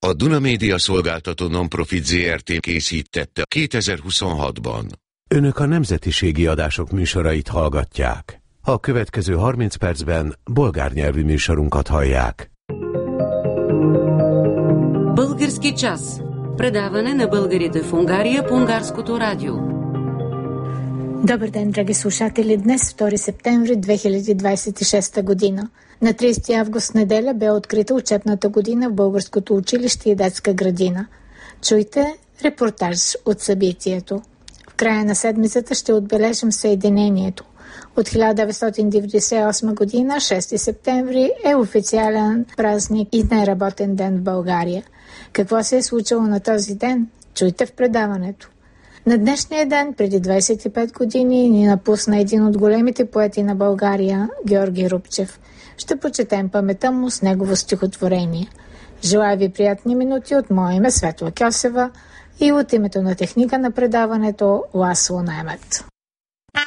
A Duna Média Szolgáltató Nonprofit Zrt. Készítette 2026-ban. Önök a nemzetiségi adások műsorait hallgatják. A következő 30 percben bolgár nyelvű műsorunkat hallják. Български час. Предаване на българите в Унгария по Унгарското радио. Добър ден, драги слушатели! Днес, 2 септември 2026 година. На 30 август неделя бе открита учебната година в Българското училище и детска градина. Чуйте репортаж от събитието. В края на седмицата ще отбележим съединението. От 1998 година, 6 септември, е официален празник и неработен ден в България. Какво се е случило на този ден? Чуйте в предаването. На днешния ден, преди 25 години, ни напусна един от големите поети на България, Георги Рупчев. Ще почетем паметта му с негово стихотворение. Желая ви приятни минути от мое име Светла Кьосева и от името на техника на предаването Ласло Немет.